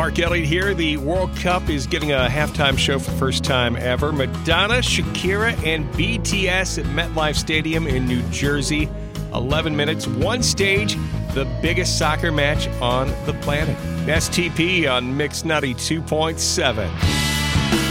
Mark Elliott here. The World Cup is getting a halftime show for the first time ever. Madonna, Shakira, and BTS at MetLife Stadium in New Jersey. 11 minutes, one stage, the biggest soccer match on the planet. STP on Mix 92.7.